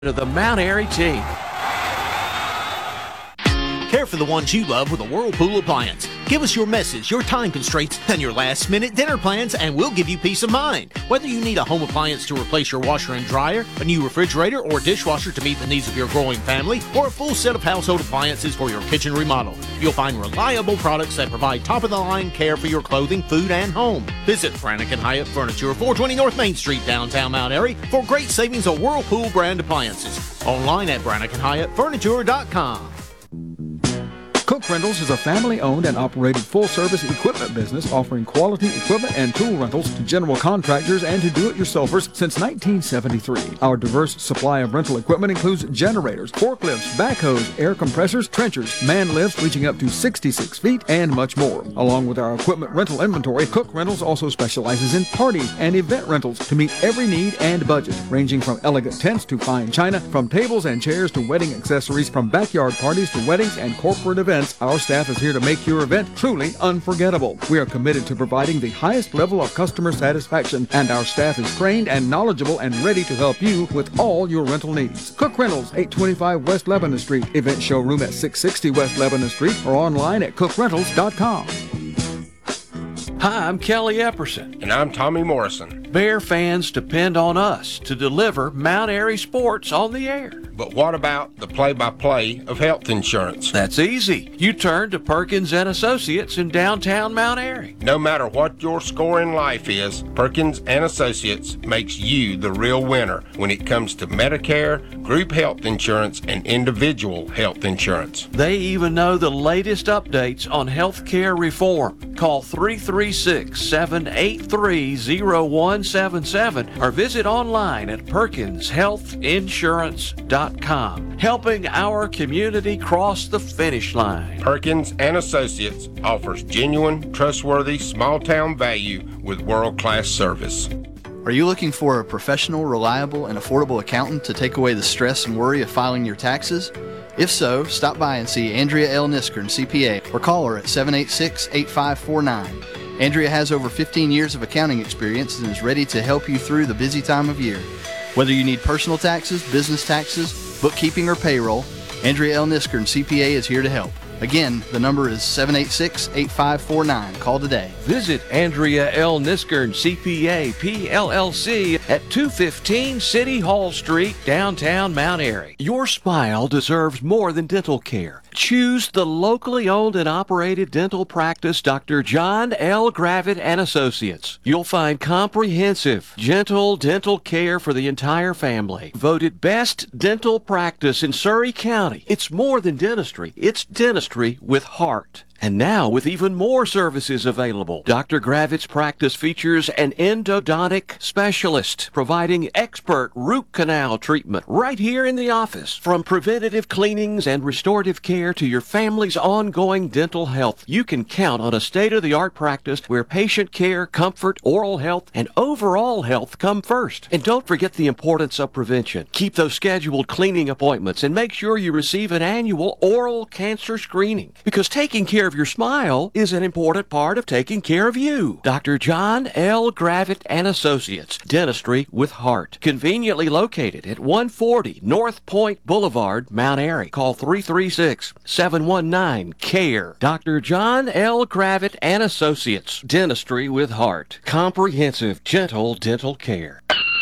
of the Mount Airy team. Care for the ones you love with a Whirlpool appliance. Give us your messes, your time constraints, and your last-minute dinner plans, and we'll give you peace of mind. Whether you need a home appliance to replace your washer and dryer, a new refrigerator or dishwasher to meet the needs of your growing family, or a full set of household appliances for your kitchen remodel, you'll find reliable products that provide top-of-the-line care for your clothing, food, and home. Visit Brannigan Hyatt Furniture, 420 North Main Street, downtown Mount Airy, for great savings on Whirlpool brand appliances. Online at BranniganHyattFurniture.com. Cook Rentals is a family-owned and operated full-service equipment business offering quality equipment and tool rentals to general contractors and to do-it-yourselfers since 1973. Our diverse supply of rental equipment includes generators, forklifts, backhoes, air compressors, trenchers, man lifts reaching up to 66 feet, and much more. Along with our equipment rental inventory, Cook Rentals also specializes in party and event rentals to meet every need and budget, ranging from elegant tents to fine china, from tables and chairs to wedding accessories, from backyard parties to weddings and corporate events. Our staff is here to make your event truly unforgettable. We are committed to providing the highest level of customer satisfaction, and our staff is trained and knowledgeable and ready to help you with all your rental needs. Cook Rentals, 825 West Lebanon Street, event showroom at 660 West Lebanon Street, or online at cookrentals.com. Hi, I'm Kelly Epperson. And I'm Tommy Morrison. Bear fans depend on us to deliver Mount Airy sports on the air. But what about the play-by-play of health insurance? That's easy. You turn to Perkins & Associates in downtown Mount Airy. No matter what your score in life is, Perkins & Associates makes you the real winner when it comes to Medicare, group health insurance, and individual health insurance. They even know the latest updates on health care reform. Call 336-783-0177 or visit online at PerkinsHealthInsurance.com. Helping our community cross the finish line. Perkins & Associates offers genuine, trustworthy, small-town value with world-class service. Are you looking for a professional, reliable, and affordable accountant to take away the stress and worry of filing your taxes? If so, stop by and see Andrea L. Niskern, CPA, or call her at 786-8549. Andrea has over 15 years of accounting experience and is ready to help you through the busy time of year. Whether you need personal taxes, business taxes, bookkeeping, or payroll, Andrea L. Niskern, CPA, is here to help. Again, the number is 786-8549. Call today. Visit Andrea L. Niskern, CPA, PLLC at 215 City Hall Street, downtown Mount Airy. Your smile deserves more than dental care. Choose the locally owned and operated dental practice, Dr. John L. Gravitt and Associates. You'll find comprehensive, gentle dental care for the entire family. Voted best dental practice in Surry County. It's more than dentistry. It's dentistry with heart. And now, with even more services available, Dr. Gravitt's practice features an endodontic specialist providing expert root canal treatment right here in the office. From preventative cleanings and restorative care to your family's ongoing dental health, you can count on a state-of-the-art practice where patient care, comfort, oral health, and overall health come first. And don't forget the importance of prevention. Keep those scheduled cleaning appointments and make sure you receive an annual oral cancer screening, because taking care of your smile is an important part of taking care of you. Dr. John L. Gravitt and Associates, Dentistry with Heart. Conveniently located at 140 North Point Boulevard, Mount Airy. Call 336-719-CARE. Dr. John L. Gravitt and Associates, Dentistry with Heart. Comprehensive, gentle dental care.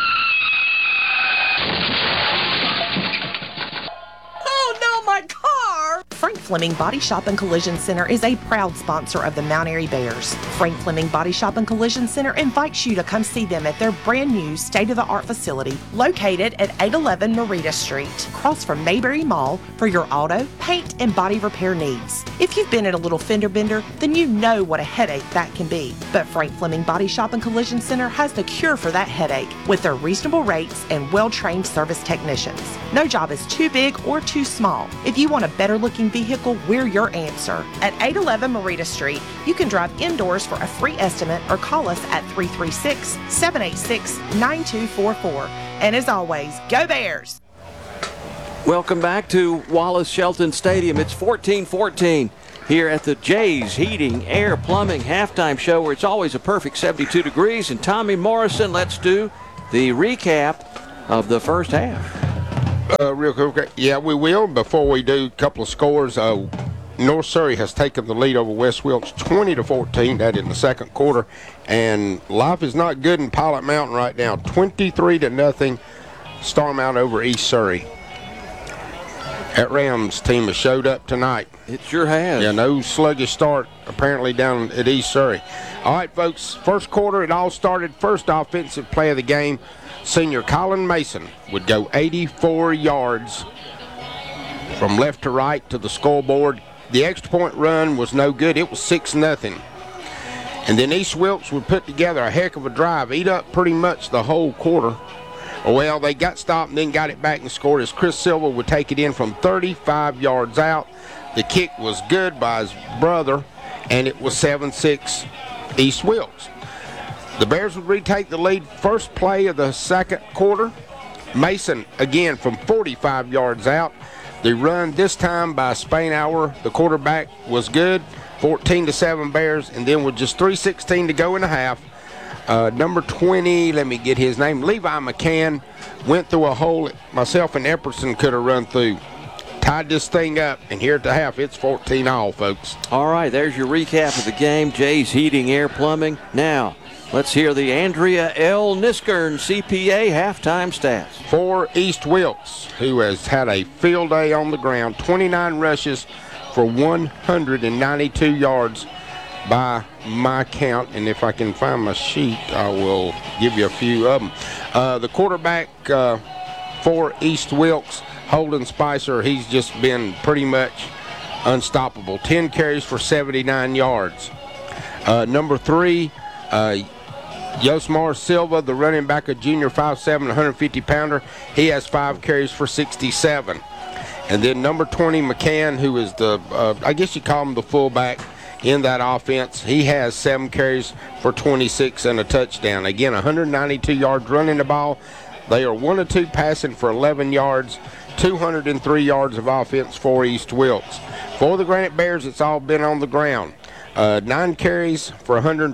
Frank Fleming Body Shop and Collision Center is a proud sponsor of the Mount Airy Bears. Frank Fleming Body Shop and Collision Center invites you to come see them at their brand new state-of-the-art facility located at 811 Marita Street, across from Mayberry Mall, for your auto, paint, and body repair needs. If you've been in a little fender bender, then you know what a headache that can be. But Frank Fleming Body Shop and Collision Center has the cure for that headache with their reasonable rates and well-trained service technicians. No job is too big or too small. If you want a better-looking vehicle, we're your answer. At 811 Marita Street, you can drive indoors for a free estimate or call us at 336-786-9244. And as always, go Bears! Welcome back to Wallace Shelton Stadium. It's 14-14 here at the Jays Heating, Air, Plumbing halftime show, where it's always a perfect 72 degrees. And Tommy Morrison, let's do the recap of the first half. Real quick. Yeah, we will. Before we do, a couple of scores. North Surrey has taken the lead over West Wilkes 20-14. That in the second quarter. And life is not good in Pilot Mountain right now. 23-0. Starmount over East Surrey. That Rams team has showed up tonight. It sure has. Yeah, no sluggish start apparently down at East Surrey. All right, folks, first quarter, it all started. First offensive play of the game, senior Colin Mason would go 84 yards from left to right to the scoreboard. The extra point run was no good. It was 6-0. And then East Wilkes would put together a heck of a drive, eat up pretty much the whole quarter. Well, they got stopped and then got it back and scored as Chris Silva would take it in from 35 yards out. The kick was good by his brother, and it was 7-6 East Wilkes. The Bears would retake the lead first play of the second quarter. Mason, again, from 45 yards out. The run this time by Spainhour, the quarterback, was good. 14-7 Bears, and then with just 3:16 to go in the half, number 20, let me get his name, Levi McCann, went through a hole that myself and Epperson could have run through. Tied this thing up, and here at the half, it's 14-all, folks. All right, there's your recap of the game. Jay's Heating, Air, Plumbing. Now, let's hear the Andrea L. Niskern CPA halftime stats. For East Wilkes, who has had a field day on the ground, 29 rushes for 192 yards by my count, and if I can find my sheet, I will give you a few of them. The quarterback for East Wilkes, Holden Spicer, he's just been pretty much unstoppable. 10 carries for 79 yards. Number 3, Yosmar Silva, the running back, a junior, 5'7", 150-pounder. He has 5 carries for 67. And then number 20, McCann, who is the, I guess you call him the fullback in that offense. He has 7 carries for 26 and a touchdown. Again, 192 yards running the ball. They are 1 of 2 passing for 11 yards, 203 yards of offense for East Wilkes. For the Granite Bears, it's all been on the ground. 9 carries for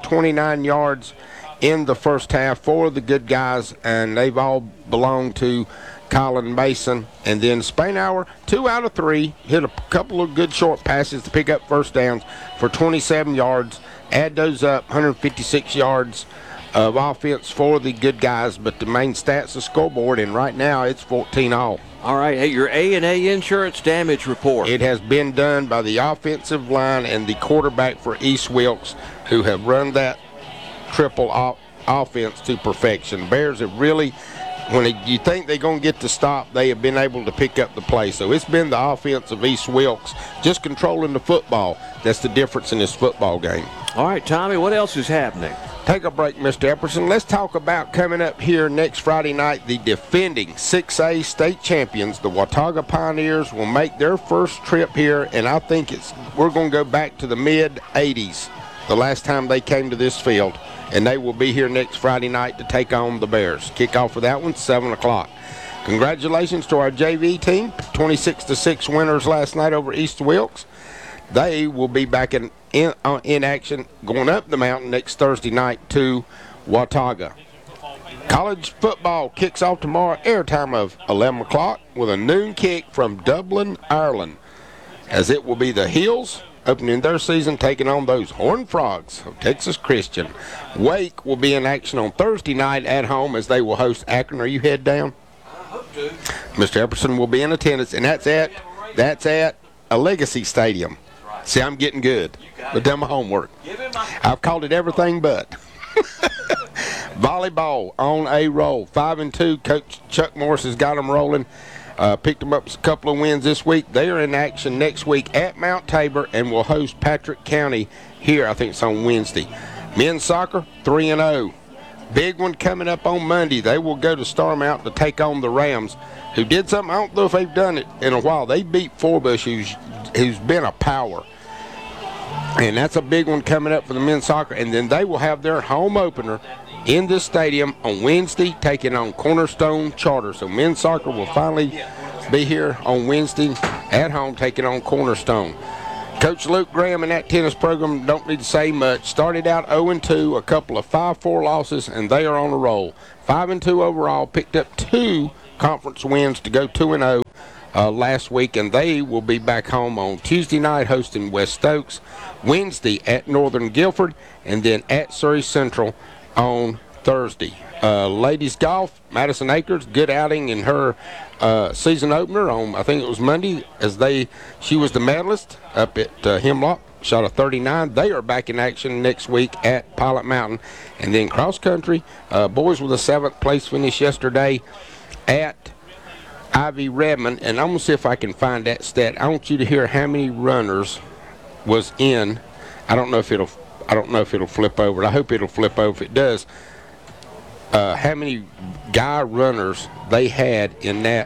129 yards in the first half for the good guys, and they've all belonged to Colin Mason. And then Spainhour, 2 out of 3, hit a couple of good short passes to pick up first downs for 27 yards. Add those up, 156 yards of offense for the good guys, but the main stats, the scoreboard, and right now it's 14-all. All right, hey, your A&A Insurance damage report. It has been done by the offensive line and the quarterback for East Wilkes, who have run that triple offense to perfection. Bears have really, when you think they're going to get the stop, they have been able to pick up the play. So it's been the offense of East Wilkes just controlling the football. That's the difference in this football game. All right, Tommy, what else is happening? Take a break, Mr. Epperson. Let's talk about coming up here next Friday night. The defending 6A state champions, the Watauga Pioneers, will make their first trip here, and I think we're going to go back to the mid-'80s, the last time they came to this field, and they will be here next Friday night to take on the Bears. Kickoff for that one, 7 o'clock. Congratulations to our JV team, 26-6 winners last night over East Wilkes. They will be back in action going up the mountain next Thursday night to Watauga. College football kicks off tomorrow, airtime of 11 o'clock with a noon kick from Dublin, Ireland, as it will be the Hills opening their season, taking on those Horned Frogs of Texas Christian. Wake will be in action on Thursday night at home as they will host Akron. Are you head down? I hope to. Mr. Epperson will be in attendance, and that's at a Legacy Stadium. See, I'm getting good. I've done my homework. I've called it everything but. Volleyball on a roll. 5-2. Coach Chuck Morris has got them rolling. Picked them up a couple of wins this week. They are in action next week at Mount Tabor and will host Patrick County here. I think it's on Wednesday. Men's soccer, 3-0. Big one coming up on Monday. They will go to Starmount to take on the Rams, who did something. I don't know if they've done it in a while. They beat Forbush, who's been a power. And that's a big one coming up for the men's soccer. And then they will have their home opener in this stadium on Wednesday, taking on Cornerstone Charter. So men's soccer will finally be here on Wednesday at home, taking on Cornerstone. Coach Luke Graham and that tennis program, don't need to say much. Started out 0-2, a couple of 5-4 losses, and they are on a roll. 5-2 overall, picked up 2 conference wins to go 2-0 last week, and they will be back home on Tuesday night hosting West Stokes, Wednesday at Northern Guilford, and then at Surrey Central on Thursday. Ladies golf, Madison Acres, good outing in her season opener on, I think it was Monday, as she was the medalist up at Hemlock, shot a 39. They are back in action next week at Pilot Mountain. And then cross country, boys with a 7th place finish yesterday at Ivy Redmond, and I'm going to see if I can find that stat. I want you to hear how many runners was in. I don't know if it'll flip over. I hope it'll flip over. If it does, how many guy runners they had in that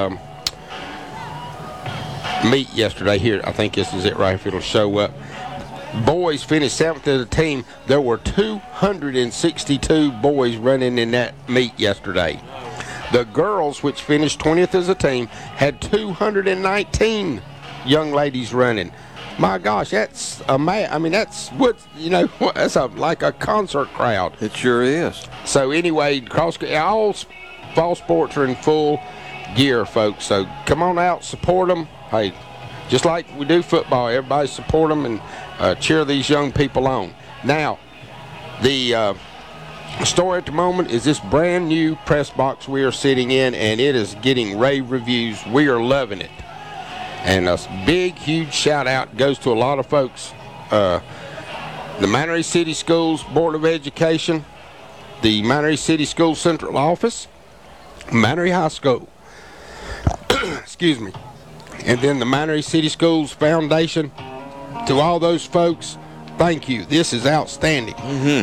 meet yesterday. Here, I think this is it right, if it'll show up. Boys finished 7th as a team. There were 262 boys running in that meet yesterday. The girls, which finished 20th as a team, had 219 young ladies running. My gosh, that's that's what, that's like a concert crowd. It sure is. So anyway, all fall sports are in full gear, folks. So come on out, support them. Hey, just like we do football, everybody support them and cheer these young people on. Now, the story at the moment is this brand new press box we are sitting in, and it is getting rave reviews. We are loving it. And a big, huge shout out goes to a lot of folks. The Manatee City Schools Board of Education, the Manatee City School Central Office, Manatee High School, excuse me, and then the Manatee City Schools Foundation. To all those folks, thank you. This is outstanding.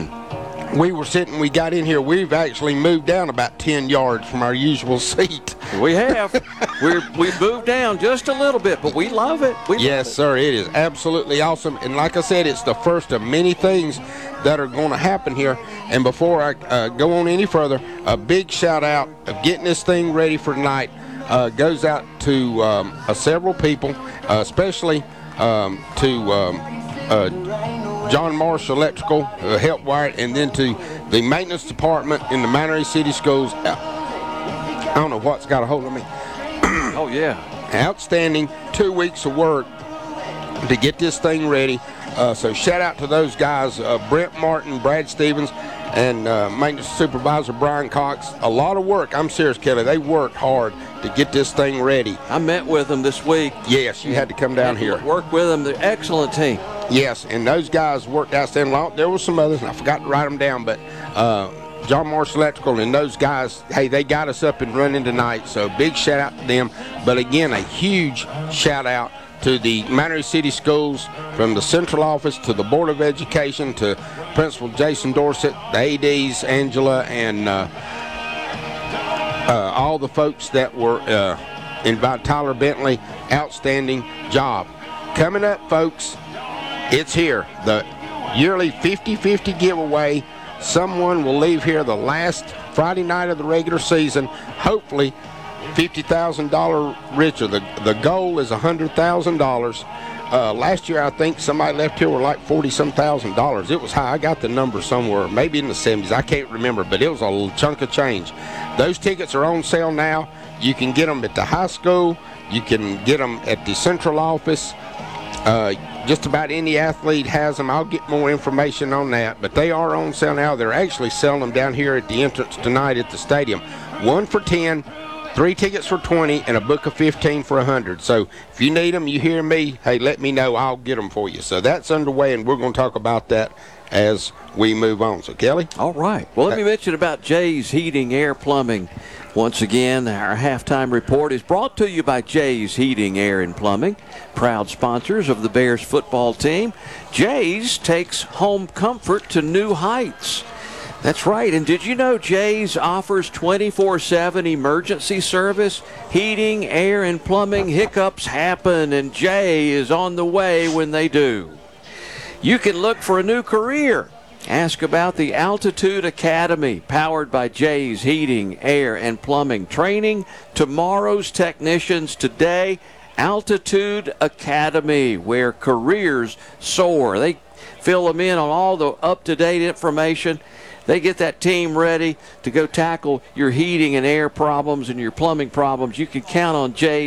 We got in here, we've actually moved down about 10 yards from our usual seat. We have. We've moved down just a little bit, but we love it. Yes, sir, it is absolutely awesome. And like I said, it's the first of many things that are going to happen here. And before I go on any further, a big shout out of getting this thing ready for tonight goes out to several people, especially to John Marsh Electrical, help wire it, and then to the maintenance department in the Manatee City Schools. I don't know what's got a hold of me. Oh, yeah. Outstanding 2 weeks of work to get this thing ready. So shout out to those guys, Brent Martin, Brad Stevens, and maintenance supervisor Brian Cox. A lot of work. I'm serious, Kelly. They worked hard to get this thing ready. I met with them this week. Yes, you had to come down here. Work with them. They're an excellent team. Yes, and those guys worked outstanding. There were some others, and I forgot to write them down, but John Marsh Electrical and those guys, hey, they got us up and running tonight, so big shout out to them. But again, a huge shout out to the Manatee City Schools, from the central office to the Board of Education to Principal Jason Dorsett, the ADs, Angela, and all the folks that were invited. Tyler Bentley, outstanding job. Coming up, folks, it's here. The yearly 50-50 giveaway. Someone will leave here the last Friday night of the regular season, hopefully $50,000 richer. The goal is $100,000. Last year, I think somebody left here with like $40-some thousand. It was high. I got the number somewhere, maybe in the 70s. I can't remember, but it was a chunk of change. Those tickets are on sale now. You can get them at the high school. You can get them at the central office. Just about any athlete has them. I'll get more information on that, but they are on sale now. They're actually selling them down here at the entrance tonight at the stadium. 1 for $10, 3 tickets for $20, and a book of 15 for $100. So if you need them, you hear me, hey, let me know. I'll get them for you. So that's underway, and we're going to talk about that as we move on. So, Kelly? All right. Well, let me mention about Jay's Heating, Air, Plumbing. Once again, our halftime report is brought to you by Jay's Heating, Air, and Plumbing, proud sponsors of the Bears football team. Jay's takes home comfort to new heights. That's right. And did you know Jay's offers 24/7 emergency service? Heating, air, and plumbing hiccups happen, and Jay is on the way when they do. You can look for a new career. Ask about the Altitude Academy, powered by Jay's Heating, Air, and Plumbing. Training tomorrow's technicians today. Altitude Academy, where careers soar. They fill them in on all the up-to-date information. They get that team ready to go tackle your heating and air problems and your plumbing problems. You can count on Jay